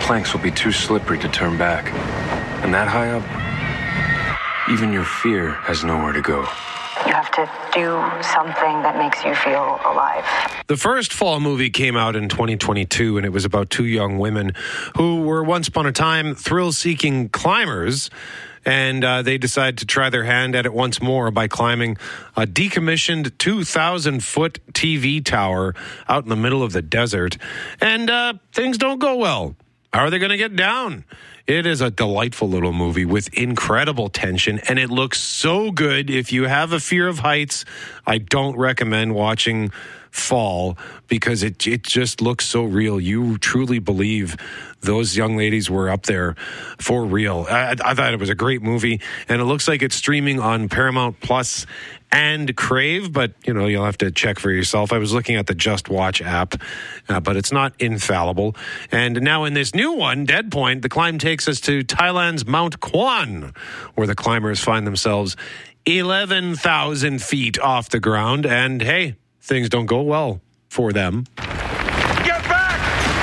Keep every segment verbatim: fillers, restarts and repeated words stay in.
planks will be too slippery to turn back. And that high up, even your fear has nowhere to go. You have to do something that makes you feel alive. The first Fall movie came out in twenty twenty-two, and it was about two young women who were once upon a time thrill-seeking climbers, and uh, they decided to try their hand at it once more by climbing a decommissioned two thousand foot T V tower out in the middle of the desert, and uh, things don't go well. How are they going to get down? It is a delightful little movie with incredible tension, and it looks so good. If you have a fear of heights, I don't recommend watching Fall because it it just looks so real. You truly believe those young ladies were up there for real. I, I thought it was a great movie, and it looks like it's streaming on Paramount Plus and Crave, but you know, you'll have to check for yourself. I was looking at the Just Watch app, uh, but it's not infallible. And now in this new one, Dead Point, the climb takes us to Thailand's Mount Kwan, where the climbers find themselves eleven thousand feet off the ground, and hey, things don't go well for them. Get back!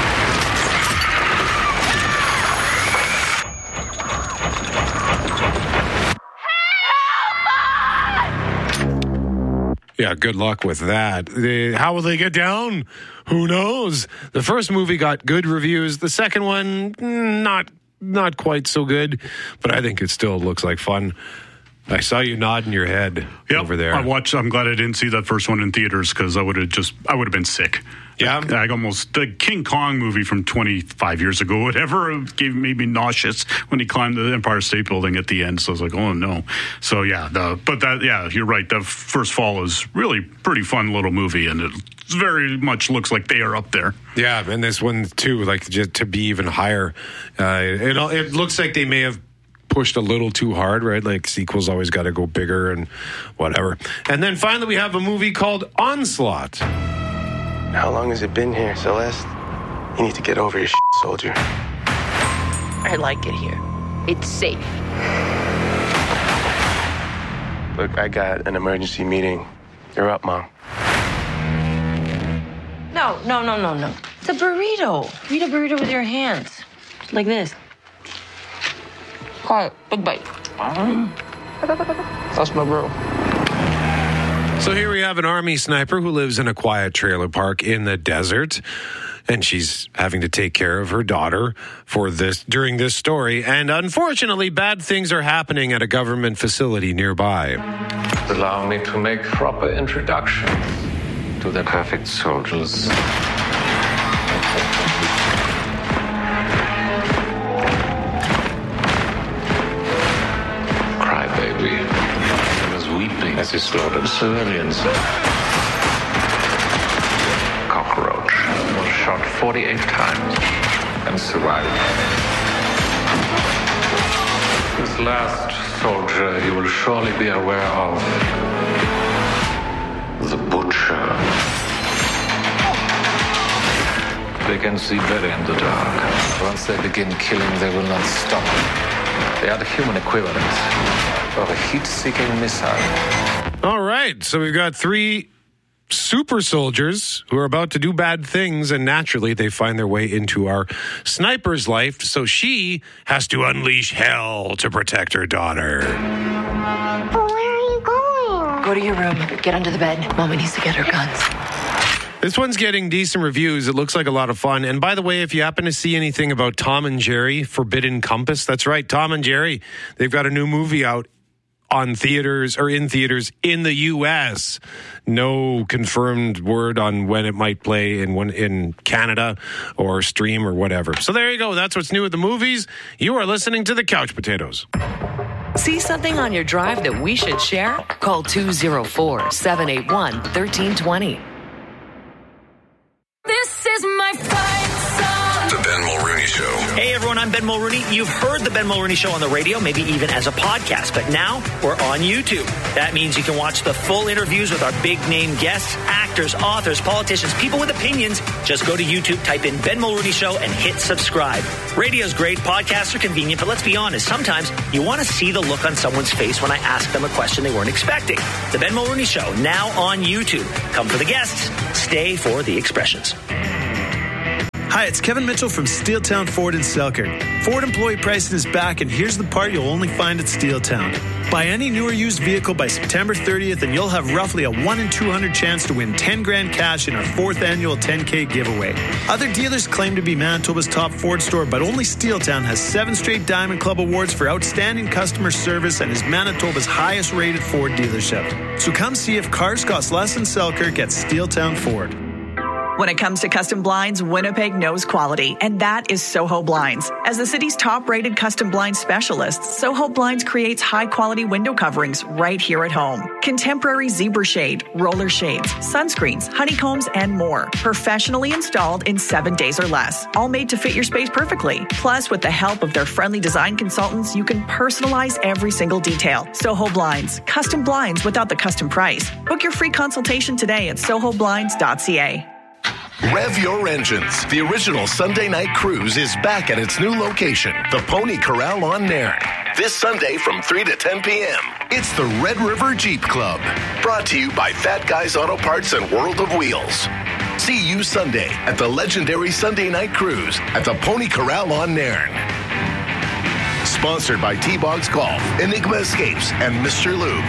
Yeah, good luck with that. The, how will they get down? Who knows? The first movie got good reviews. The second one, not not quite so good, but I think it still looks like fun. I saw you nodding your head yep, over there. I watched. I'm glad I didn't see that first one in theaters because I would have just I would have been sick. Yeah, like, like almost the King Kong movie from twenty-five years ago, whatever, gave made me nauseous when he climbed the Empire State Building at the end. So I was like, oh no. So yeah, the but that yeah, you're right. The first Fall is really pretty fun little movie, and it very much looks like they are up there. Yeah, and this one too, like just to be even higher. Uh, it it looks like they may have pushed a little too hard, right? Like sequels always got to go bigger and whatever. And then finally we have a movie called Onslaught. How long has it been here, Celeste? You need to get over your shit, soldier. I like it here. It's safe. Look, I got an emergency meeting. You're up, Mom. No, no, no, no, no. It's a burrito. Eat a burrito with your hands. Like this. Quiet. Big bite. That's my bro. So here we have an army sniper who lives in a quiet trailer park in the desert, and she's having to take care of her daughter for this during this story. And unfortunately, bad things are happening at a government facility nearby. Allow me to make proper introduction to the perfect soldiers. Crybaby. He was weeping as he slaughtered civilians. Cockroach was shot forty-eight times and survived. This last soldier you will surely be aware of. The Butcher. They can see better in the dark. Once they begin killing, they will not stop. They are the human equivalent of a heat-seeking missile. All right, so we've got three super soldiers who are about to do bad things, and naturally they find their way into our sniper's life, so she has to unleash hell to protect her daughter. Go to your room. Get under the bed. Mama needs to get her guns. This one's getting decent reviews. It looks like a lot of fun. And by the way, if you happen to see anything about Tom and Jerry, Forbidden Compass, that's right, Tom and Jerry, they've got a new movie out on theaters or in theaters in the U S. No confirmed word on when it might play in one in Canada or stream or whatever. So there you go. That's what's new at the movies. You are listening to the Couch Potatoes. See something on your drive that we should share? Call two oh four, seven eight one, one three two zero. This is my fight song. The Ben Mulrooney Show. Hey everyone, I'm Ben Mulrooney. You've heard the Ben Mulrooney Show on the radio, maybe even as a podcast, but now we're on YouTube. That means you can watch the full interviews with our big name guests, actors, authors, politicians, people with opinions. Just go to YouTube, type in Ben Mulrooney Show, and hit subscribe. Radio's great, podcasts are convenient, but let's be honest, sometimes you want to see the look on someone's face when I ask them a question they weren't expecting. The Ben Mulrooney Show, now on YouTube. Come for the guests, stay for the expressions. Hi, it's Kevin Mitchell from Steeltown Ford in Selkirk. Ford employee pricing is back, and here's the part you'll only find at Steeltown. Buy any new or used vehicle by September thirtieth, and you'll have roughly a one in two hundred chance to win ten grand cash in our fourth annual ten K giveaway. Other dealers claim to be Manitoba's top Ford store, but only Steeltown has seven straight Diamond Club awards for outstanding customer service and is Manitoba's highest rated Ford dealership. So come see if cars cost less in Selkirk at Steeltown Ford. When it comes to custom blinds, Winnipeg knows quality, and that is Soho Blinds. As the city's top-rated custom blind specialist, Soho Blinds creates high-quality window coverings right here at home. Contemporary zebra shade, roller shades, sunscreens, honeycombs, and more. Professionally installed in seven days or less. All made to fit your space perfectly. Plus, with the help of their friendly design consultants, you can personalize every single detail. Soho Blinds. Custom blinds without the custom price. Book your free consultation today at soho blinds dot c a. Rev your engines. The original Sunday night cruise is back at its new location, the Pony Corral on Nairn. This Sunday from three to ten p.m. It's the Red River Jeep Club. Brought to you by Fat Guys Auto Parts and World of Wheels. See you Sunday at the legendary Sunday night cruise at the Pony Corral on Nairn. Sponsored by T-Bogs Golf, Enigma Escapes, and Mister Lube.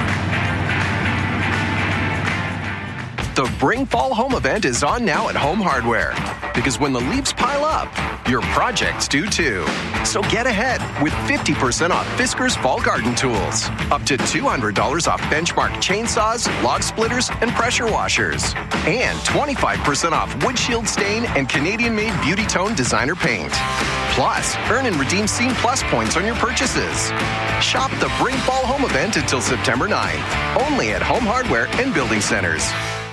The Bring Fall Home event is on now at Home Hardware. Because when the leaves pile up, your projects do too. So get ahead with fifty percent off Fiskars Fall Garden Tools. Up to two hundred dollars off Benchmark chainsaws, log splitters, and pressure washers. And twenty-five percent off Wood Shield Stain and Canadian-made Beauty Tone designer paint. Plus, earn and redeem Scene Plus points on your purchases. Shop the Bring Fall Home event until September ninth. Only at Home Hardware and Building Centers.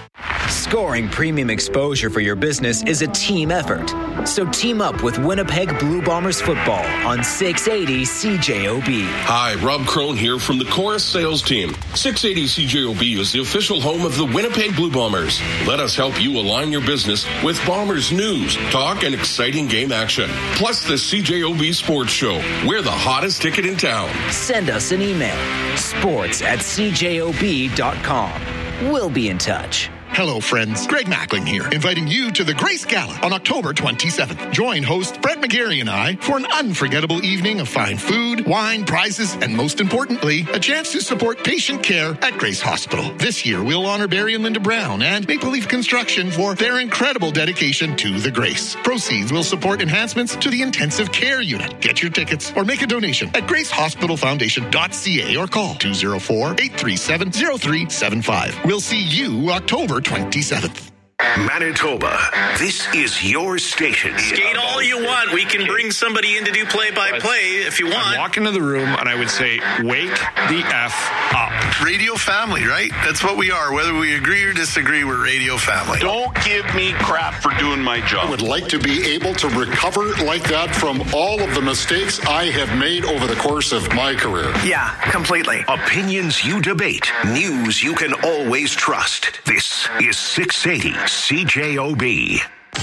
Scoring premium exposure for your business is a team effort. So team up with Winnipeg Blue Bombers football on six eighty C J O B. Hi, Rob Crone here from the Chorus sales team. six eighty C J O B is the official home of the Winnipeg Blue Bombers. Let us help you align your business with Bombers news, talk, and exciting game action. Plus the C J O B Sports Show. We're the hottest ticket in town. Send us an email. Sports at c j o b dot com. We'll be in touch. Hello, friends. Greg Mackling here, inviting you to the Grace Gala on October twenty-seventh. Join host Brett McGarry and I for an unforgettable evening of fine food, wine, prizes, and most importantly, a chance to support patient care at Grace Hospital. This year, we'll honor Barry and Linda Brown and Maple Leaf Construction for their incredible dedication to the Grace. Proceeds will support enhancements to the intensive care unit. Get your tickets or make a donation at grace hospital foundation dot c a or call two oh four, eight three seven, oh three seven five. We'll see you October twenty-seventh. Manitoba, this is your station. Skate all you want. We can bring somebody in to do play-by-play if you want. I'd walk into the room and I would say, wake the F up. Radio family, right? That's what we are. Whether we agree or disagree, we're radio family. Don't give me crap for doing my job. I would like to be able to recover like that from all of the mistakes I have made over the course of my career. Yeah, completely. Opinions you debate. News you can always trust. This is six eighty C J O B.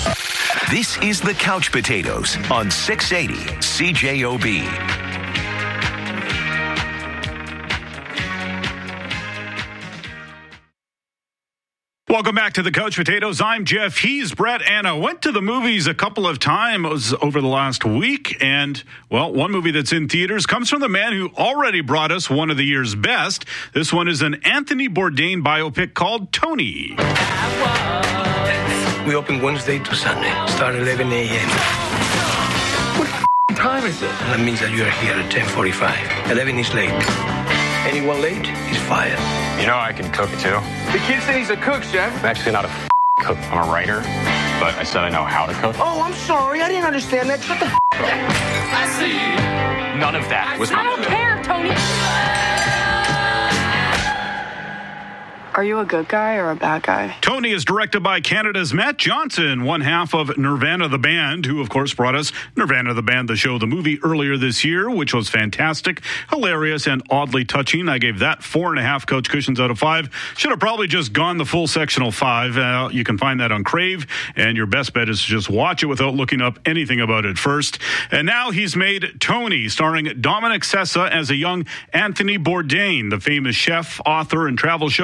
This is the Couch Potatoes on six eighty C J O B. Welcome back to the Couch Potatoes. I'm Jeff. He's Brett, and I went to the movies a couple of times over the last week. And, well, one movie that's in theaters comes from the man who already brought us one of the year's best. This one is an Anthony Bourdain biopic called Tony. We open Wednesday to Sunday. Start at eleven a.m. What the time is it? That means that you are here at ten forty-five. eleven is late. Anyone late is fired. You know I can cook, too. The kid said he's a cook, chef. I'm actually not a f- cook. I'm a writer. But I said I know how to cook. Oh, I'm sorry. I didn't understand that. Shut the f*** up. I see. None of that was my... I don't care, Tony. Are you a good guy or a bad guy? Tony is directed by Canada's Matt Johnson, one half of Nirvana the Band, who, of course, brought us Nirvana the Band, the show, the movie earlier this year, which was fantastic, hilarious, and oddly touching. I gave that four and a half couch cushions out of five. Should have probably just gone the full sectional five. Uh, you can find that on Crave, and your best bet is to just watch it without looking up anything about it first. And now he's made Tony, starring Dominic Sessa as a young Anthony Bourdain, the famous chef, author, and travel show guy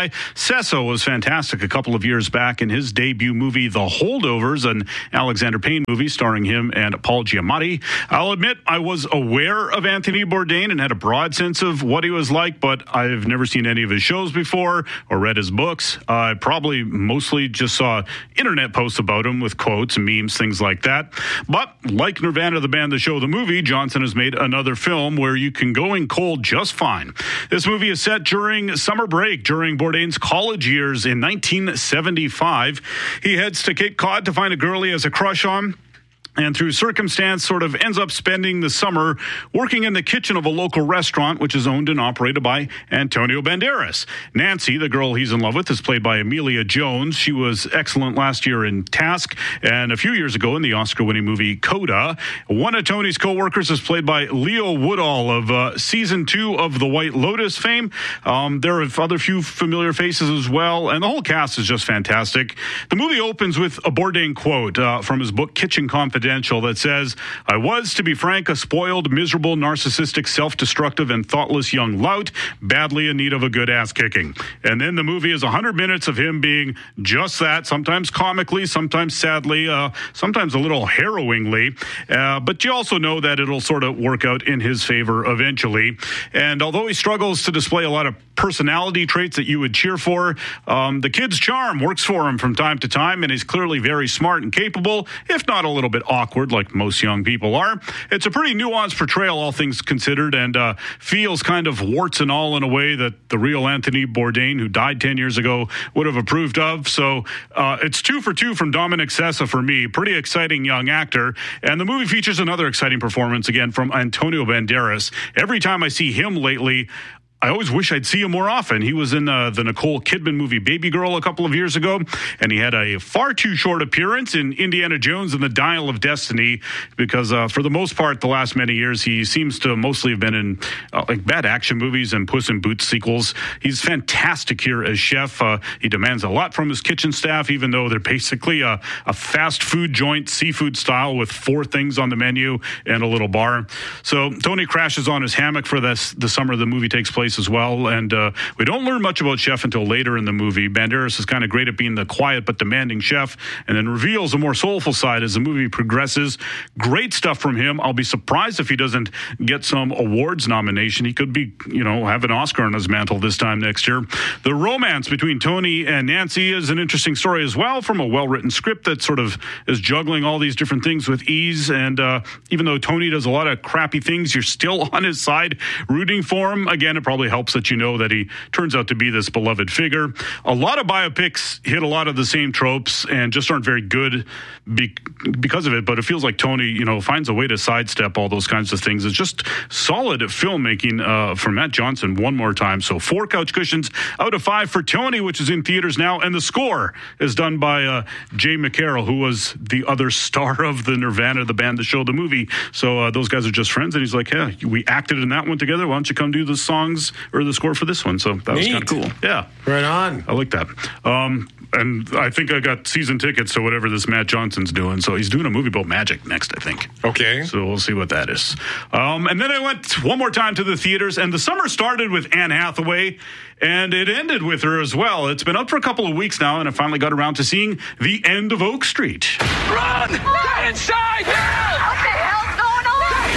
guy. Sesso was fantastic a couple of years back in his debut movie, The Holdovers, an Alexander Payne movie starring him and Paul Giamatti. I'll admit I was aware of Anthony Bourdain and had a broad sense of what he was like, but I've never seen any of his shows before or read his books. I uh, probably mostly just saw internet posts about him with quotes and memes, things like that. But like Nirvana, the band, the show, the movie, Johnson has made another film where you can go in cold just fine. This movie is set during summer break, during Bourdain's college years in nineteen seventy-five. He heads to Cape Cod to find a girl he has a crush on, and through circumstance sort of ends up spending the summer working in the kitchen of a local restaurant, which is owned and operated by Antonio Banderas. Nancy, the girl he's in love with, is played by Emilia Jones. She was excellent last year in Task and a few years ago in the Oscar-winning movie Coda. One of Tony's co-workers is played by Leo Woodall of uh, season two of The White Lotus fame. Um, there are other few familiar faces as well, and the whole cast is just fantastic. The movie opens with a Bourdain quote uh, from his book Kitchen Confidential that says, "I was, to be frank, a spoiled, miserable, narcissistic, self-destructive, and thoughtless young lout, badly in need of a good ass-kicking." And then the movie is one hundred minutes of him being just that, sometimes comically, sometimes sadly, uh, sometimes a little harrowingly. Uh, but you also know that it'll sort of work out in his favor eventually. And although he struggles to display a lot of personality traits that you would cheer for, um, the kid's charm works for him from time to time, and he's clearly very smart and capable, if not a little bit awkward like most young people are. It's a pretty nuanced portrayal, all things considered, and uh, feels kind of warts and all in a way that the real Anthony Bourdain, who died ten years ago, would have approved of. So uh, it's two for two from Dominic Sessa for me. Pretty exciting young actor. And the movie features another exciting performance again from Antonio Banderas. Every time I see him lately, I always wish I'd see him more often. He was in uh, the Nicole Kidman movie Baby Girl a couple of years ago, and he had a far too short appearance in Indiana Jones and the Dial of Destiny, because uh, for the most part, the last many years, he seems to mostly have been in uh, like bad action movies and Puss in Boots sequels. He's fantastic here as chef. Uh, he demands a lot from his kitchen staff, even though they're basically a, a fast food joint, seafood style, with four things on the menu and a little bar. So Tony crashes on his hammock for this the summer the movie takes place as well, and uh, we don't learn much about Chef until later in the movie. Banderas is kind of great at being the quiet but demanding chef, and then reveals a more soulful side as the movie progresses. Great stuff from him. I'll be surprised if he doesn't get some awards nomination. He could be, you know, have an Oscar on his mantle this time next year. The romance between Tony and Nancy is an interesting story as well, from a well-written script that sort of is juggling all these different things with ease, and uh, even though Tony does a lot of crappy things, you're still on his side, rooting for him. Again, it probably helps that you know that he turns out to be this beloved figure. A lot of biopics hit a lot of the same tropes and just aren't very good be- because of it, but it feels like Tony, you know, finds a way to sidestep all those kinds of things. It's just solid filmmaking uh, from Matt Johnson one more time. So four couch cushions out of five for Tony, which is in theaters now, and the score is done by uh, Jay McCarroll, who was the other star of the Nirvana, the band, the show, the movie. So uh, those guys are just friends, and he's like, yeah, we acted in that one together. Why don't you come do the songs or the score for this one? So that was kind of cool. Yeah. Right on. I like that. Um, and I think I got season tickets to whatever this Matt Johnson's doing. So he's doing a movie about magic next, I think. Okay. So we'll see what that is. Um, and then I went one more time to the theaters, and the summer started with Anne Hathaway, and it ended with her as well. It's been out for a couple of weeks now, and I finally got around to seeing The End of Oak Street. Run! Get inside! What the hell's going on?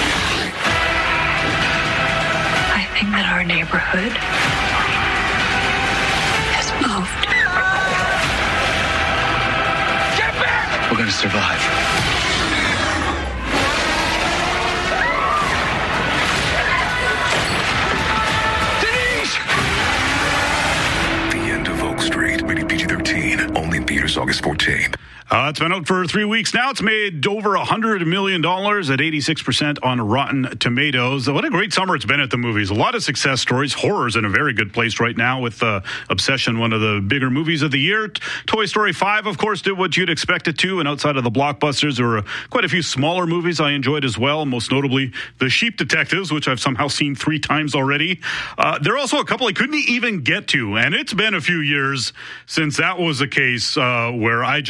I think that our neighborhood has moved. Get back! We're gonna survive. The End of Oak Street, rated P G thirteen, only in theaters August fourteenth. Uh, it's been out for three weeks now. It's made over one hundred million dollars at eighty-six percent on Rotten Tomatoes. What a great summer it's been at the movies. A lot of success stories. Horror's in a very good place right now with uh, Obsession, one of the bigger movies of the year. Toy Story five, of course, did what you'd expect it to. And outside of the blockbusters, there were quite a few smaller movies I enjoyed as well, most notably The Sheep Detectives, which I've somehow seen three times already. Uh, there are also a couple I couldn't even get to. And it's been a few years since that was a case uh, where I just didn't have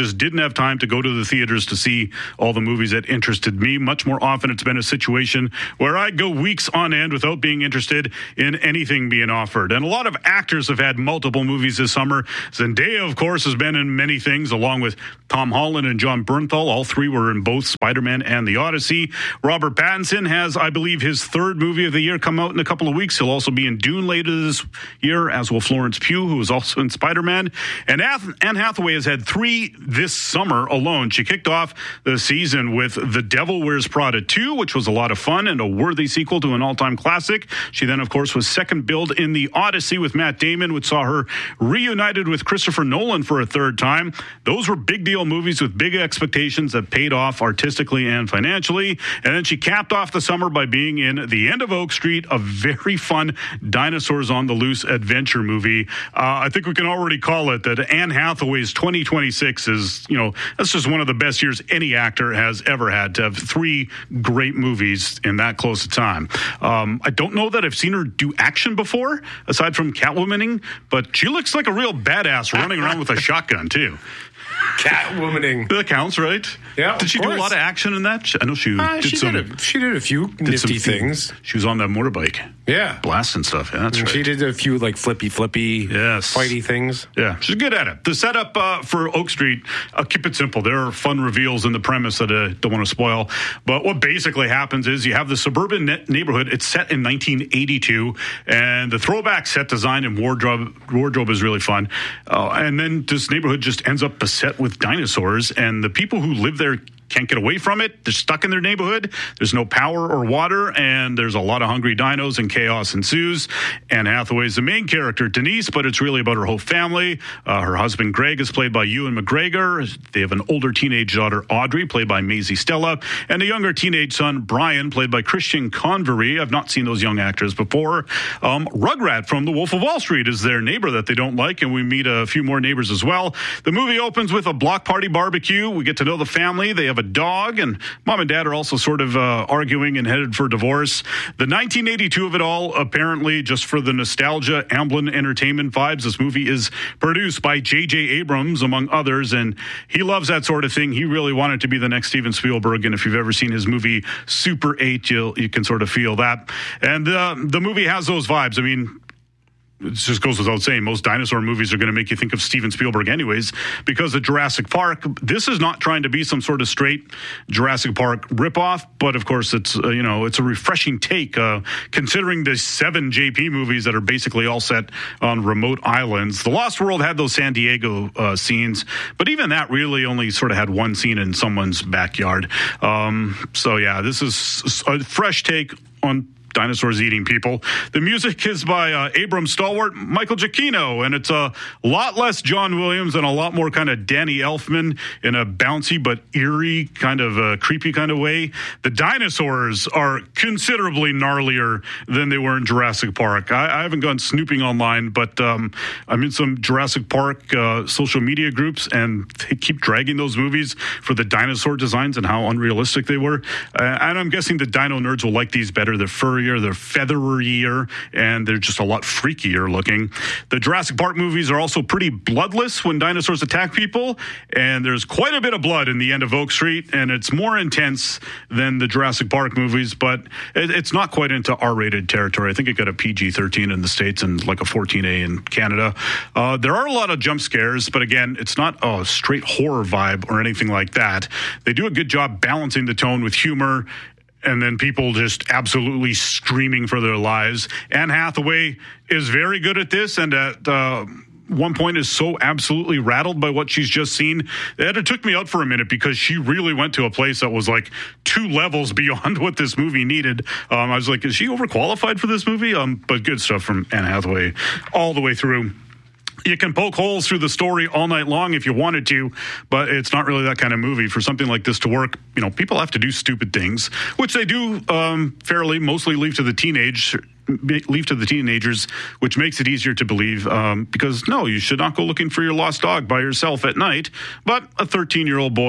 have time to go to the theaters to see all the movies that interested me. Much more often, it's been a situation where I go weeks on end without being interested in anything being offered. And a lot of actors have had multiple movies this summer. Zendaya, of course, has been in many things, along with Tom Holland and John Bernthal. All three were in both Spider-Man and The Odyssey. Robert Pattinson has, I believe, his third movie of the year come out in a couple of weeks. He'll also be in Dune later this year, as will Florence Pugh, who is also in Spider-Man. And Anne Hathaway has had three this summer alone. She kicked off the season with The Devil Wears Prada two, which was a lot of fun and a worthy sequel to an all-time classic. She then, of course, was second billed in The Odyssey with Matt Damon, which saw her reunited with Christopher Nolan for a third time. Those were big deal movies with big expectations that paid off artistically and financially. And then she capped off the summer by being in The End of Oak Street, a very fun Dinosaurs on the Loose adventure movie. Uh, I think we can already call it that Anne Hathaway's twenty twenty-six is, you know, that's just one of the best years any actor has ever had, to have three great movies in that close a time. Um, I don't know that I've seen her do action before, aside from Catwomaning, but she looks like a real badass running around with a shotgun, too. Catwomaning. That counts, right? Yeah. Did she course. do a lot of action in that? I know she uh, did she some. Did a, she did a few nifty things. She was on that motorbike. Yeah. Blasting stuff. Yeah, that's and right. She did a few like flippy, flippy, yes. fighty things. Yeah, she's good at it. The setup uh, for Oak Street, I'll keep it simple. There are fun reveals in the premise that I don't want to spoil. But what basically happens is you have the suburban neighborhood. It's set in nineteen eighty-two, and the throwback set design and wardrobe wardrobe is really fun. Uh, and then this neighborhood just ends up beset with dinosaurs, and the people who live there can't get away from it. They're stuck in their neighborhood. There's no power or water, and there's a lot of hungry dinos, and chaos ensues. Anne Hathaway's the main character, Denise, but it's really about her whole family. Uh, her husband, Greg, is played by Ewan McGregor. They have an older teenage daughter, Audrey, played by Maisie Stella, and a younger teenage son, Brian, played by Christian Convery. I've not seen those young actors before. Um, Rugrat from The Wolf of Wall Street is their neighbor that they don't like, and we meet a few more neighbors as well. The movie opens with a block party barbecue. We get to know the family. They have a dog, and mom and dad are also sort of uh, arguing and headed for divorce. The nineteen eighty-two of it all, apparently just for the nostalgia, Amblin Entertainment vibes. This movie is produced by J J Abrams, among others, and he loves that sort of thing. He really wanted to be the next Steven Spielberg, and if you've ever seen his movie Super eight, you'll, you can sort of feel that. And uh, the movie has those vibes. I mean, it just goes without saying, most dinosaur movies are going to make you think of Steven Spielberg anyways, because of Jurassic Park. This is not trying to be some sort of straight Jurassic Park ripoff, but of course it's, uh, you know, it's a refreshing take, uh, considering the seven J P movies that are basically all set on remote islands. The Lost World had those San Diego uh, scenes, but even that really only sort of had one scene in someone's backyard. Um, so yeah, this is a fresh take on dinosaurs eating people. The music is by uh, Abram stalwart Michael Giacchino, and it's a lot less John Williams and a lot more kind of Danny Elfman in a bouncy but eerie kind of uh, creepy kind of way. The dinosaurs are considerably gnarlier than they were in Jurassic Park. I, I haven't gone snooping online, but um, I'm in some Jurassic Park uh, social media groups, and they keep dragging those movies for the dinosaur designs and how unrealistic they were. Uh, and I'm guessing the dino nerds will like these better. They're furrier, they're featherier, and they're just a lot freakier looking. The Jurassic Park movies are also pretty bloodless when dinosaurs attack people, and there's quite a bit of blood in The End of Oak Street, and it's more intense than the Jurassic Park movies, but it, it's not quite into R-rated territory. I think it got a P G thirteen in the States and like a fourteen A in Canada. Uh, there are a lot of jump scares, but again, it's not a straight horror vibe or anything like that. They do a good job balancing the tone with humor, and then people just absolutely screaming for their lives. Anne Hathaway is very good at this, and at uh, one point is so absolutely rattled by what she's just seen that it took me out for a minute, because she really went to a place that was like two levels beyond what this movie needed. Um, I was like, is she overqualified for this movie? Um, but good stuff from Anne Hathaway all the way through. You can poke holes through the story all night long if you wanted to, but it's not really that kind of movie. For something like this to work, you know, people have to do stupid things, which they do um, fairly, mostly leave to the teenage, leave to the teenagers, which makes it easier to believe, um, because no, you should not go looking for your lost dog by yourself at night. But a thirteen-year-old boy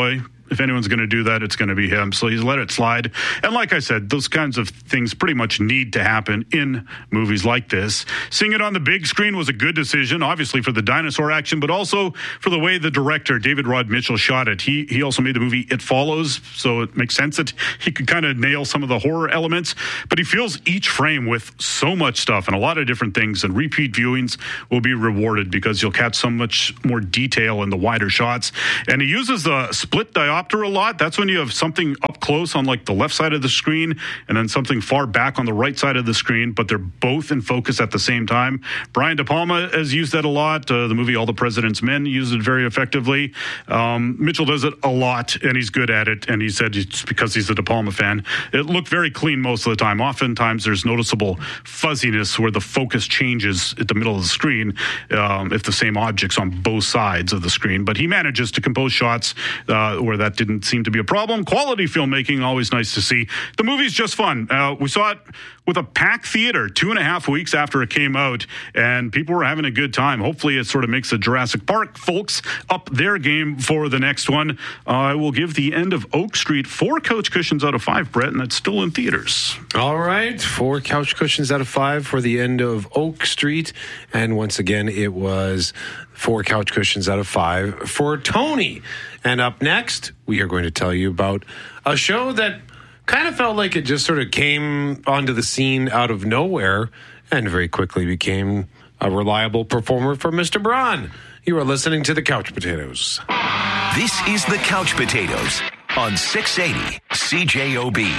If anyone's going to do that, it's going to be him. So he's let it slide. And like I said, those kinds of things pretty much need to happen in movies like this. Seeing it on the big screen was a good decision, obviously for the dinosaur action, but also for the way the director, David Rod Mitchell, shot it. He he also made the movie It Follows, so it makes sense that he could kind of nail some of the horror elements, but he fills each frame with so much stuff and a lot of different things, and repeat viewings will be rewarded because you'll catch so much more detail in the wider shots. And he uses the split diopter a lot. That's when you have something up close on like the left side of the screen and then something far back on the right side of the screen, but they're both in focus at the same time. Brian De Palma has used that a lot. Uh, the movie All the President's Men used it very effectively. Um, Mitchell does it a lot, and he's good at it, and he said it's because he's a De Palma fan. It looked very clean most of the time. Oftentimes there's noticeable fuzziness where the focus changes at the middle of the screen um, if the same object's on both sides of the screen, but he manages to compose shots uh, where that didn't seem to be a problem. Quality filmmaking, always nice to see. The movie's just fun. Uh, we saw it with a packed theater two and a half weeks after it came out, and people were having a good time. Hopefully it sort of makes the Jurassic Park folks up their game for the next one. Uh, I will give The End of Oak Street four couch cushions out of five, Brett, and that's still in theaters. All right, four couch cushions out of five for The End of Oak Street. And once again, it was four couch cushions out of five for Tony. And up next, we are going to tell you about a show that kind of felt like it just sort of came onto the scene out of nowhere and very quickly became a reliable performer for Mister Braun. You are listening to The Couch Potatoes. This is The Couch Potatoes on six eighty C J O B.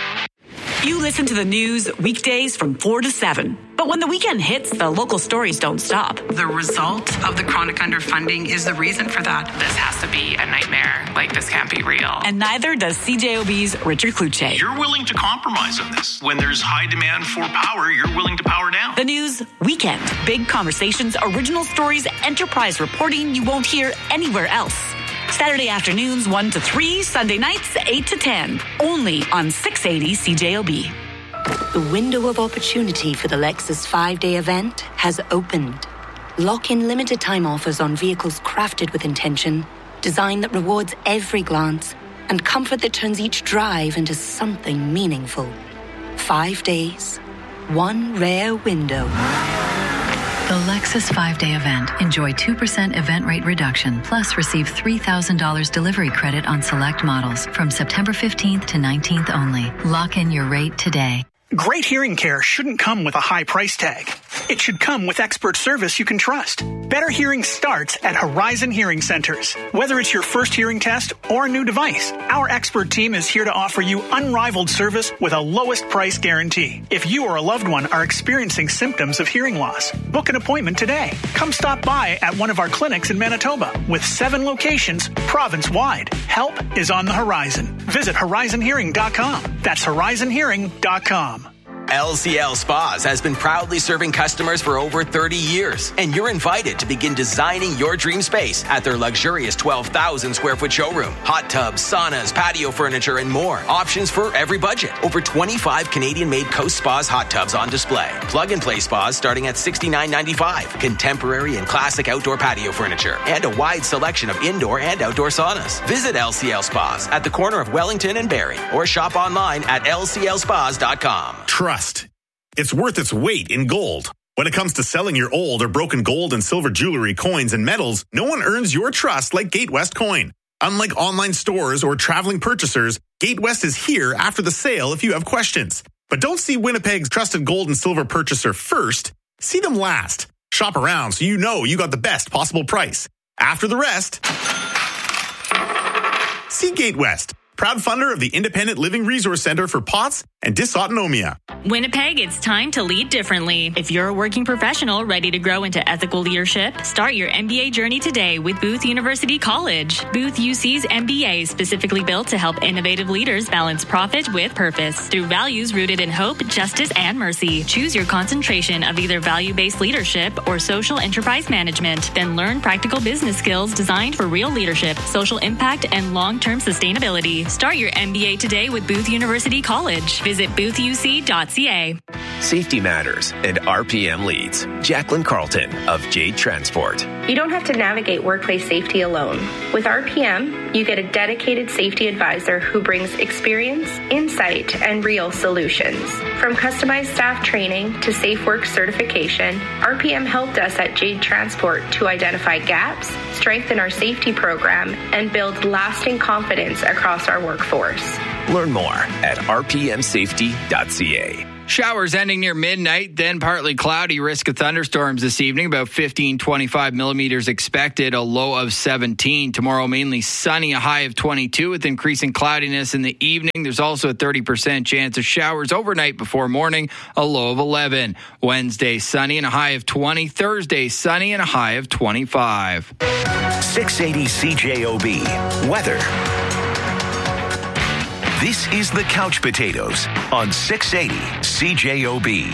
You listen to the news weekdays from four to seven. But when the weekend hits, the local stories don't stop. The result of the chronic underfunding is the reason for that. This has to be a nightmare. Like, this can't be real. And neither does C J O B's Richard Kluche. You're willing to compromise on this. When there's high demand for power, you're willing to power down. The news weekend. Big conversations, original stories, enterprise reporting you won't hear anywhere else. Saturday afternoons one to three, Sunday nights eight to ten. Only on six eighty C J O B. The window of opportunity for the Lexus five-day event has opened. Lock in limited time offers on vehicles crafted with intention, design that rewards every glance, and comfort that turns each drive into something meaningful. Five days, one rare window. The Lexus five-day event. Enjoy two percent event rate reduction, plus receive three thousand dollars delivery credit on select models from September fifteenth to nineteenth only. Lock in your rate today. Great hearing care shouldn't come with a high price tag. It should come with expert service you can trust. Better hearing starts at Horizon Hearing Centers. Whether it's your first hearing test or a new device, our expert team is here to offer you unrivaled service with a lowest price guarantee. If you or a loved one are experiencing symptoms of hearing loss, book an appointment today. Come stop by at one of our clinics in Manitoba with seven locations province-wide. Help is on the horizon. Visit horizon hearing dot com. That's horizon hearing dot com. L C L Spas has been proudly serving customers for over thirty years, and you're invited to begin designing your dream space at their luxurious twelve thousand square foot showroom. Hot tubs, saunas, patio furniture, and more. Options for every budget. Over twenty-five Canadian-made Coast Spas hot tubs on display. Plug-and-play spas starting at sixty-nine ninety-five. Contemporary and classic outdoor patio furniture, and a wide selection of indoor and outdoor saunas. Visit L C L Spas at the corner of Wellington and Barrie, or shop online at L C L spas dot com. Trust. It's worth its weight in gold. When it comes to selling your old or broken gold and silver jewelry, coins, and metals, no one earns your trust like Gatewest Coin. Unlike online stores or traveling purchasers, Gatewest is here after the sale if you have questions. But don't see Winnipeg's trusted gold and silver purchaser first. See them last. Shop around so you know you got the best possible price. After the rest, see Gatewest, proud funder of the Independent Living Resource Center for P O T S and Dysautonomia. Winnipeg, it's time to lead differently. If you're a working professional ready to grow into ethical leadership, start your M B A journey today with Booth University College. Booth U C's M B A is specifically built to help innovative leaders balance profit with purpose through values rooted in hope, justice, and mercy. Choose your concentration of either value-based leadership or social enterprise management. Then learn practical business skills designed for real leadership, social impact, and long-term sustainability. Start your M B A today with Booth University College. Visit booth u c dot c a. safety matters, and R P M leads. Jacqueline Carlton of Jade Transport. You don't have to navigate workplace safety alone. With R P M, you get a dedicated safety advisor who brings experience, insight, and real solutions. From customized staff training to safe work certification, R P M helped us at Jade Transport to identify gaps, strengthen our safety program, and build lasting confidence across our workforce. Learn more at r p m safety dot c a. Showers ending near midnight, then partly cloudy, risk of thunderstorms this evening, about fifteen, twenty-five millimeters expected, a low of seventeen. Tomorrow, mainly sunny, a high of twenty-two with increasing cloudiness in the evening. There's also a thirty percent chance of showers overnight before morning, a low of eleven. Wednesday, sunny and a high of twenty. Thursday, sunny and a high of twenty-five. six eighty C J O B. Weather. This is the Couch Potatoes on six eighty C J O B.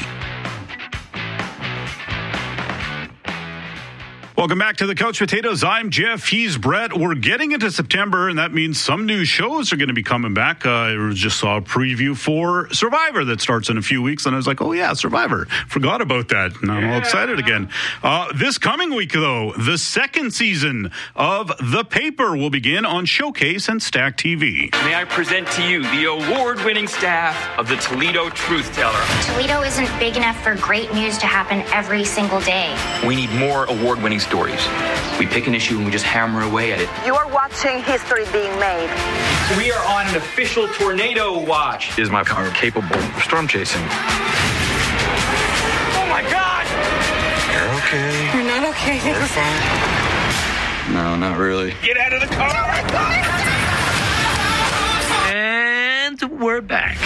Welcome back to the Couch Potatoes. I'm Jeff. He's Brett. We're getting into September, and that means some new shows are going to be coming back. Uh, I just saw a preview for Survivor that starts in a few weeks, and I was like, oh, yeah, Survivor. Forgot about that, and I'm yeah. all excited again. Uh, this coming week, though, the second season of The Paper will begin on Showcase and Stack T V. May I present to you the award-winning staff of the Toledo Truth Teller. Toledo isn't big enough for great news to happen every single day. We need more award-winning stories. We pick an issue and we just hammer away at it. You are watching history being made. We are on an official tornado watch. Is my car capable of storm chasing? Oh my God! You're okay. You're not okay. You're fine. No, not really. Get out of the car! And we're back.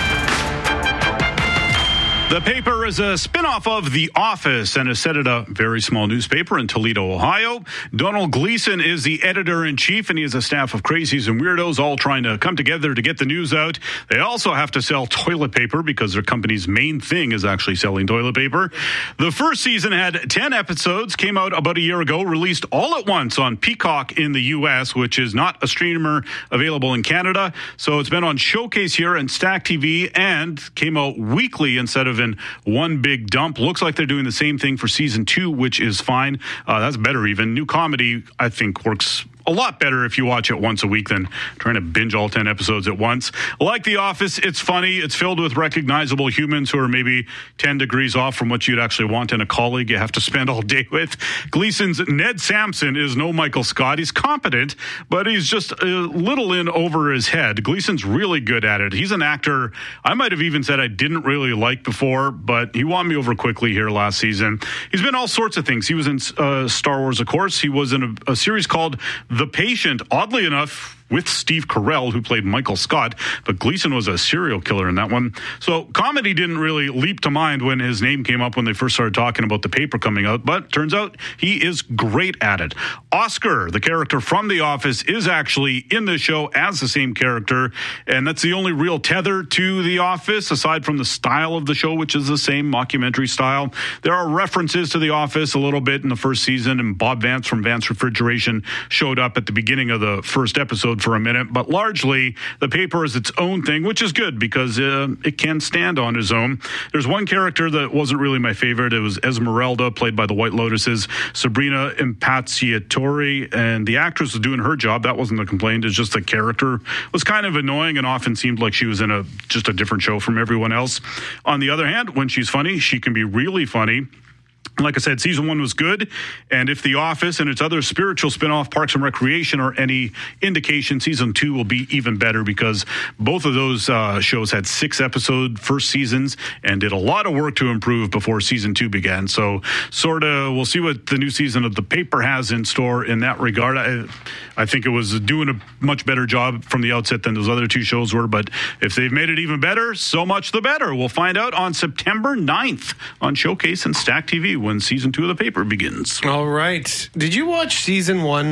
The Paper is a spinoff of The Office and is set at a very small newspaper in Toledo, Ohio. Donald Gleason is the editor-in-chief, and he has a staff of crazies and weirdos all trying to come together to get the news out. They also have to sell toilet paper because their company's main thing is actually selling toilet paper. The first season had ten episodes, came out about a year ago, released all at once on Peacock in the U S, which is not a streamer available in Canada. So it's been on Showcase here and Stack T V and came out weekly instead of in one big dump. Looks like they're doing the same thing for season two, which is fine. Uh, that's better even. New comedy, I think, works a lot better if you watch it once a week than trying to binge all ten episodes at once. Like The Office, it's funny. It's filled with recognizable humans who are maybe ten degrees off from what you'd actually want in a colleague you have to spend all day with. Gleason's Ned Sampson is no Michael Scott. He's competent, but he's just a little in over his head. Gleason's really good at it. He's an actor I might have even said I didn't really like before, but he won me over quickly here last season. He's been all sorts of things. He was in uh, Star Wars, of course. He was in a, a series called The Patient, oddly enough, with Steve Carell, who played Michael Scott, but Gleason was a serial killer in that one. So comedy didn't really leap to mind when his name came up when they first started talking about The Paper coming out, but turns out he is great at it. Oscar, the character from The Office, is actually in the show as the same character, and that's the only real tether to The Office, aside from the style of the show, which is the same mockumentary style. There are references to The Office a little bit in the first season, and Bob Vance from Vance Refrigeration showed up at the beginning of the first episode for a minute, but largely The Paper is its own thing, which is good because uh, it can stand on its own. There's one character that wasn't really my favorite. It was Esmeralda, played by the White Lotus's Sabrina Impacciatore, and the actress was doing her job. That wasn't the complaint. It's just the character was kind of annoying and often seemed like she was in a just a different show from everyone else. On the other hand, when she's funny, she can be really funny. Like I said, season one was good, and if The Office and its other spiritual spinoff, Parks and Recreation, are any indication, season two will be even better because both of those uh, shows had six episode first seasons and did a lot of work to improve before season two began. So sort of, we'll see what the new season of The Paper has in store in that regard. I, I think it was doing a much better job from the outset than those other two shows were, but if they've made it even better, so much the better. We'll find out on September ninth on Showcase and Stack T V when season two of The Paper begins. All right. Did you watch season one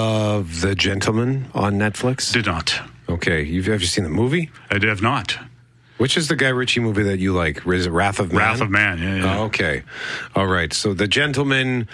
of The Gentleman on Netflix? Did not. Okay. You've ever seen the movie? I have not. Which is the Guy Ritchie movie that you like? Is it Wrath of Man? Wrath of Man, yeah, yeah. Oh, okay. All right. So The Gentleman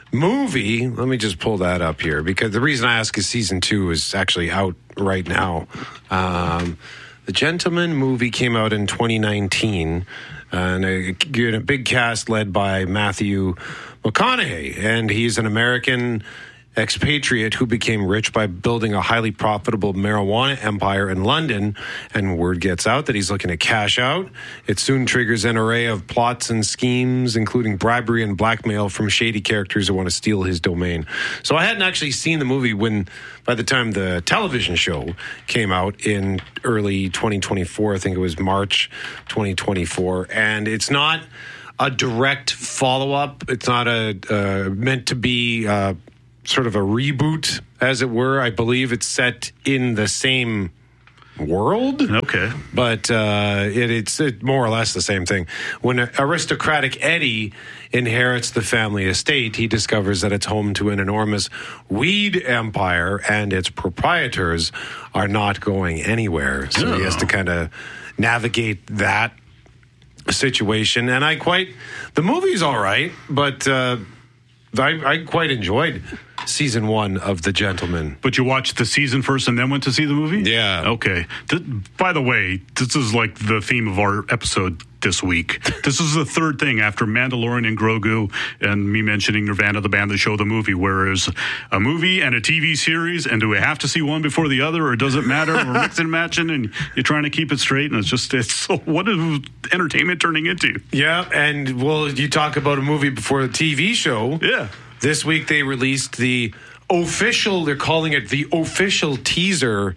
movie, let me just pull that up here because the reason I ask is season two is actually out right now. Um, The Gentleman movie came out in twenty nineteen, and a, a big cast led by Matthew McConaughey, and he's an American expatriate who became rich by building a highly profitable marijuana empire in London, and word gets out that he's looking to cash out. It soon triggers an array of plots and schemes, including bribery and blackmail from shady characters who want to steal his domain. So I hadn't actually seen the movie when, by the time the television show came out in early twenty twenty-four, I think it was March twenty twenty-four, and it's not a direct follow-up. It's not a uh, meant to be uh, sort of a reboot, as it were. I believe it's set in the same world. Okay. But uh, it, it's it more or less the same thing. When aristocratic Eddie inherits the family estate, he discovers that it's home to an enormous weed empire, and its proprietors are not going anywhere. So oh. he has to kind of navigate that situation. And I quite... The movie's all right, but... Uh, I, I quite enjoyed season one of The Gentleman. But you watched the season first and then went to see the movie? Yeah. Okay. Th- by the way, this is like the theme of our episode this week. This is the third thing after Mandalorian and Grogu and me mentioning Nirvana, the band, the show, the movie. Whereas a movie and a T V series, and do we have to see one before the other, or does it matter? We're mixing and matching, and you're trying to keep it straight, and it's just, it's so, what is entertainment turning into? Yeah, and well, you talk about a movie before the T V show. Yeah. This week they released the official, they're calling it the official teaser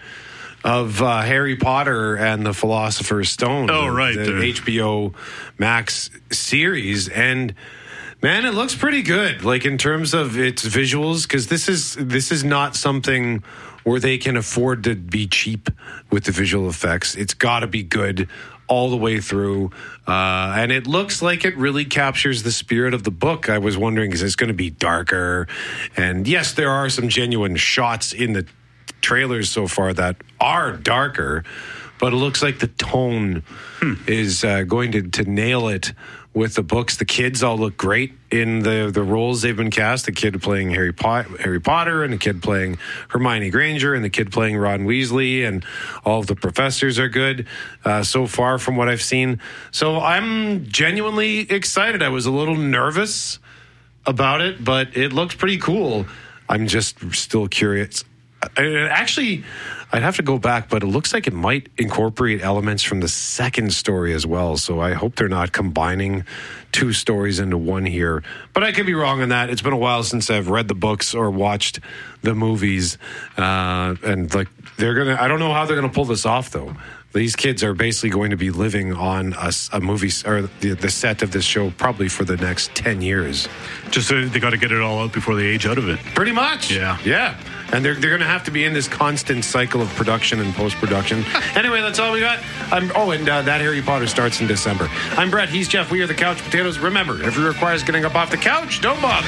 of uh, Harry Potter and the Philosopher's Stone. Oh, the, right. The H B O Max series. And man, it looks pretty good, like in terms of its visuals, because this is this is not something where they can afford to be cheap with the visual effects. It's got to be good all the way through. Uh, and it looks like it really captures the spirit of the book. I was wondering, is this going to be darker? And yes, there are some genuine shots in the trailers so far that are darker, but it looks like the tone hmm. is uh, going to, to nail it with the books. The kids all look great in the, the roles they've been cast. The kid playing Harry, Pot- Harry Potter, and the kid playing Hermione Granger, and the kid playing Ron Weasley, and all of the professors are good uh, so far from what I've seen. So I'm genuinely excited. I was a little nervous about it, but it looks pretty cool. I'm just still curious. Actually, I'd have to go back, but it looks like it might incorporate elements from the second story as well. So I hope they're not combining two stories into one here. But I could be wrong on that. It's been a while since I've read the books or watched the movies. Uh, and like they're gonna, I don't know how they're gonna pull this off though. These kids are basically going to be living on a, a movie or the, the set of this show probably for the next ten years. Just so they got to get it all out before they age out of it. Pretty much. Yeah. Yeah. And they're, they're going to have to be in this constant cycle of production and post-production. Anyway, that's all we got. I'm, oh, and uh, that Harry Potter starts in December. I'm Brett. He's Jeff. We are the Couch Potatoes. Remember, if it requires getting up off the couch, don't bother.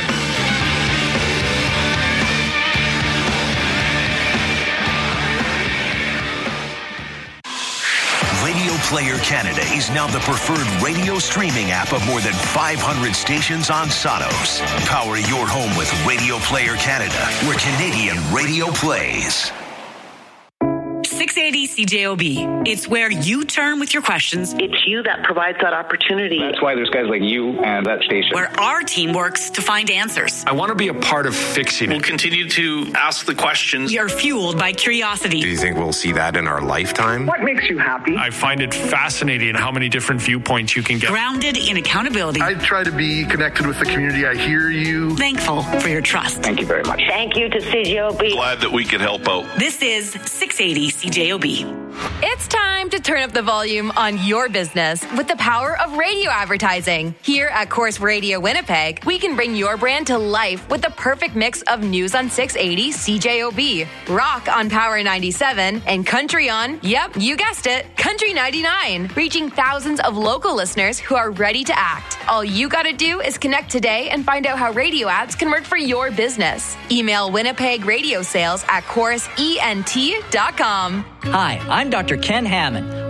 Radio Player Canada is now the preferred radio streaming app of more than five hundred stations on Sonos. Power your home with Radio Player Canada, where Canadian radio plays. six eighty C J O B. It's where you turn with your questions. It's you that provides that opportunity. That's why there's guys like you and that station. Where our team works to find answers. I want to be a part of fixing it. We'll continue to ask the questions. You're fueled by curiosity. Do you think we'll see that in our lifetime? What makes you happy? I find it fascinating how many different viewpoints you can get. Grounded in accountability. I try to be connected with the community. I hear you. Thankful for your trust. Thank you very much. Thank you to C J O B. Glad that we could help out. This is six eighty C J O B. It's time to turn up the volume on your business with the power of radio advertising. Here at Corus Radio Winnipeg, we can bring your brand to life with the perfect mix of news on six eighty C J O B, rock on Power ninety-seven, and country on, yep, you guessed it, Country ninety-nine, reaching thousands of local listeners who are ready to act. All you gotta do is connect today and find out how radio ads can work for your business. Email Winnipeg Radio Sales at corus ent dot com. Hi, I'm Doctor Ken Hammond.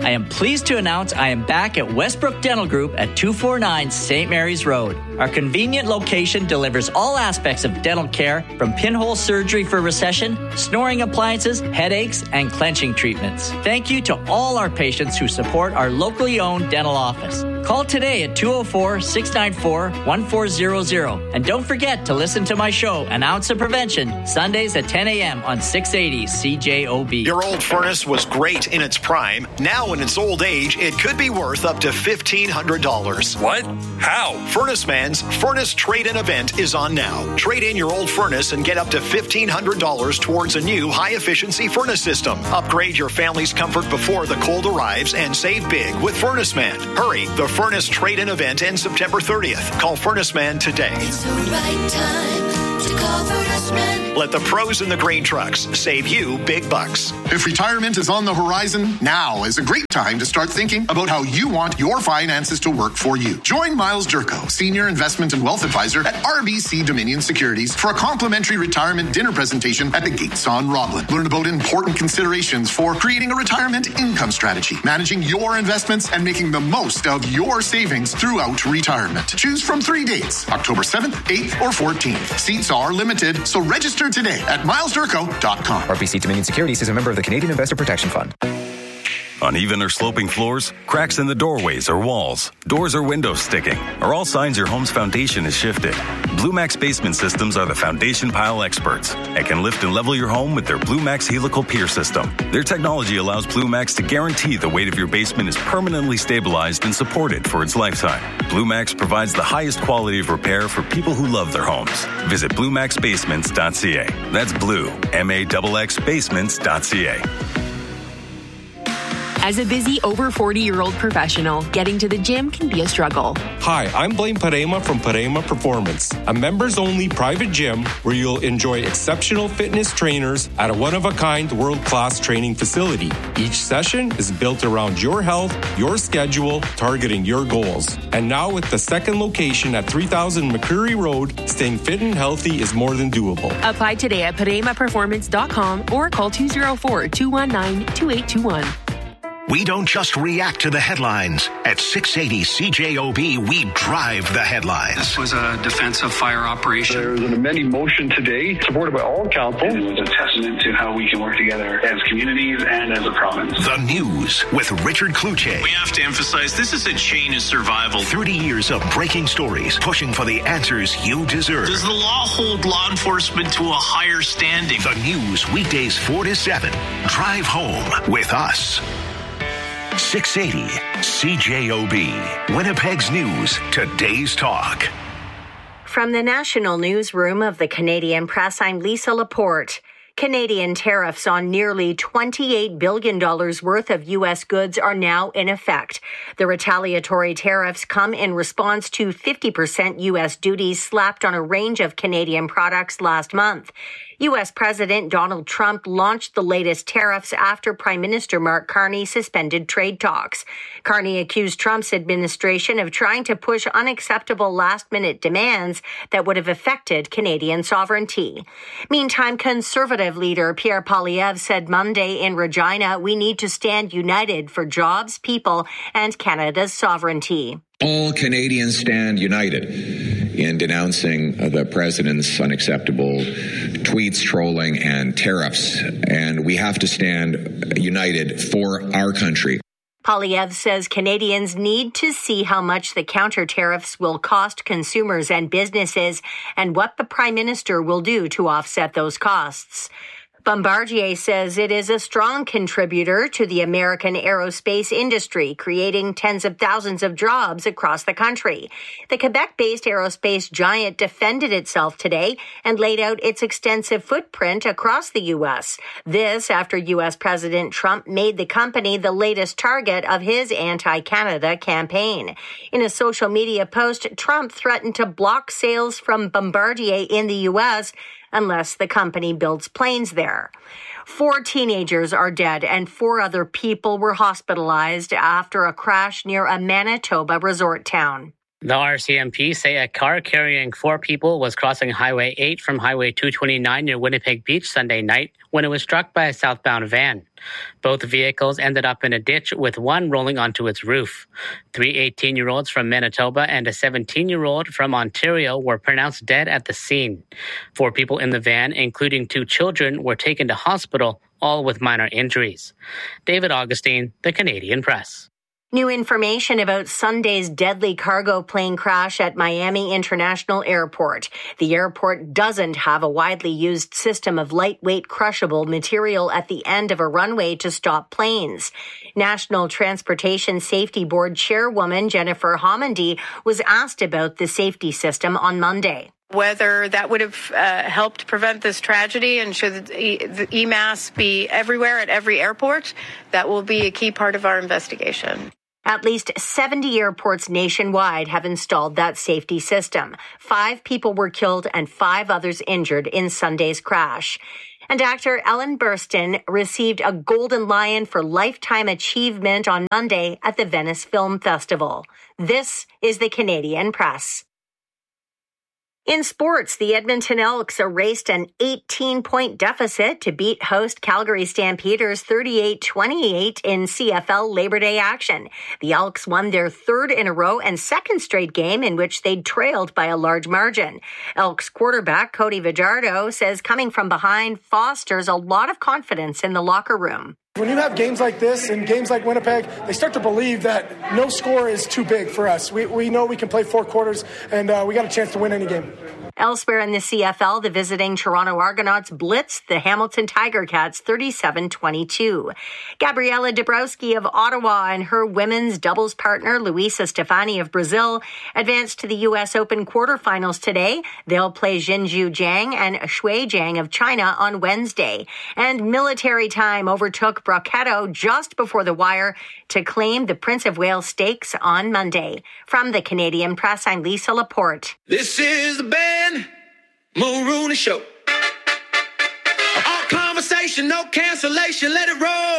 I am pleased to announce I am back at Westbrook Dental Group at two forty-nine Saint Mary's Road. Our convenient location delivers all aspects of dental care, from pinhole surgery for recession, snoring appliances, headaches, and clenching treatments. Thank you to all our patients who support our locally owned dental office. Call today at two oh four, six nine four, one four zero zero. And don't forget to listen to my show, An Ounce of Prevention, Sundays at ten a.m. on six eighty C J O B. Your old furnace was great in its prime. Now in its old age, it could be worth up to fifteen hundred dollars. What? How? Furnace Man's Furnace Trade-In event is on now. Trade in your old furnace and get up to fifteen hundred dollars towards a new high-efficiency furnace system. Upgrade your family's comfort before the cold arrives and save big with Furnace Man. Hurry, the Furnace Trade-In event ends September thirtieth. Call Furnace Man today. It's the right time to call Furnace Man. Let the pros in the green trucks save you big bucks. If retirement is on the horizon, now is a great time to start thinking about how you want your finances to work for you. Join Miles Durko, Senior Investment and Wealth Advisor at R B C Dominion Securities, for a complimentary retirement dinner presentation at the Gates on Roblin. Learn about important considerations for creating a retirement income strategy, managing your investments, and making the most of your savings throughout retirement. Choose from three dates, October seventh, eighth, or fourteenth. Seats are limited, so register today at miles durko dot com. R B C Dominion Securities is a member of the Canadian Investor Protection Fund. Uneven or sloping floors, cracks in the doorways or walls, doors or windows sticking are all signs your home's foundation is shifted. Blue Max Basement Systems are the foundation pile experts and can lift and level your home with their Blue Max Helical Pier System. Their technology allows Blue Max to guarantee the weight of your basement is permanently stabilized and supported for its lifetime. Blue Max provides the highest quality of repair for people who love their homes. Visit blue max basements dot c a. That's blue, M A X X basements dot c a. As a busy over forty-year-old professional, getting to the gym can be a struggle. Hi, I'm Blaine Parema from Parema Performance, a members-only private gym where you'll enjoy exceptional fitness trainers at a one-of-a-kind world-class training facility. Each session is built around your health, your schedule, targeting your goals. And now with the second location at three thousand McCreary Road, staying fit and healthy is more than doable. Apply today at parema performance dot com or call two oh four, two one nine, two eight two one. We don't just react to the headlines. At six eighty C J O B, we drive the headlines. This was a defensive fire operation. There was an amending motion today, supported by all council. It was a testament to how we can work together as communities and as a province. The News with Richard Kluche. We have to emphasize this is a chain of survival. thirty years of breaking stories, pushing for the answers you deserve. Does the law hold law enforcement to a higher standing? The News, weekdays four to seven. Drive home with us. six eighty C J O B, Winnipeg's News, today's talk. From the National Newsroom of the Canadian Press, I'm Lisa Laporte. Canadian tariffs on nearly twenty-eight billion dollars worth of U S goods are now in effect. The retaliatory tariffs come in response to fifty percent U S duties slapped on a range of Canadian products last month. U S President Donald Trump launched the latest tariffs after Prime Minister Mark Carney suspended trade talks. Carney accused Trump's administration of trying to push unacceptable last-minute demands that would have affected Canadian sovereignty. Meantime, Conservative leader Pierre Poilievre said Monday in Regina, we need to stand united for jobs, people, and Canada's sovereignty. All Canadians stand united in denouncing the president's unacceptable tweets, trolling, and tariffs. And we have to stand united for our country. Poilievre says Canadians need to see how much the counter tariffs will cost consumers and businesses and what the Prime Minister will do to offset those costs. Bombardier says it is a strong contributor to the American aerospace industry, creating tens of thousands of jobs across the country. The Quebec-based aerospace giant defended itself today and laid out its extensive footprint across the U S. This after U S President Trump made the company the latest target of his anti-Canada campaign. In a social media post, Trump threatened to block sales from Bombardier in the U S unless the company builds planes there. Four teenagers are dead and four other people were hospitalized after a crash near a Manitoba resort town. The R C M P say a car carrying four people was crossing Highway eight from Highway two twenty-nine near Winnipeg Beach Sunday night when it was struck by a southbound van. Both vehicles ended up in a ditch with one rolling onto its roof. Three eighteen-year-olds from Manitoba and a seventeen-year-old from Ontario were pronounced dead at the scene. Four people in the van, including two children, were taken to hospital, all with minor injuries. David Augustine, The Canadian Press. New information about Sunday's deadly cargo plane crash at Miami International Airport. The airport doesn't have a widely used system of lightweight crushable material at the end of a runway to stop planes. National Transportation Safety Board Chairwoman Jennifer Homendy was asked about the safety system on Monday. Whether that would have uh, helped prevent this tragedy and should the E M A S be everywhere at every airport, that will be a key part of our investigation. At least seventy airports nationwide have installed that safety system. Five people were killed and five others injured in Sunday's crash. And actor Ellen Burstyn received a Golden Lion for Lifetime Achievement on Monday at the Venice Film Festival. This is the Canadian Press. In sports, the Edmonton Elks erased an eighteen-point deficit to beat host Calgary Stampeders thirty-eight twenty-eight in C F L Labor Day action. The Elks won their third in a row and second straight game in which they'd trailed by a large margin. Elks quarterback Cody Fajardo says coming from behind fosters a lot of confidence in the locker room. When you have games like this and games like Winnipeg, they start to believe that no score is too big for us. We we know we can play four quarters, and uh, we got a chance to win any game. Elsewhere in the C F L, the visiting Toronto Argonauts blitzed the Hamilton Tiger Cats thirty-seven twenty-two. Gabriela Dabrowski of Ottawa and her women's doubles partner, Luisa Stefani of Brazil, advanced to the U S Open quarterfinals today. They'll play Jinju Zhang and Shui Zhang of China on Wednesday. And military time overtook Brocketto just before the wire to claim the Prince of Wales Stakes on Monday. From the Canadian Press, I'm Lisa Laporte. This is the Ben Mulrooney Show. All conversation, no cancellation, let it roll.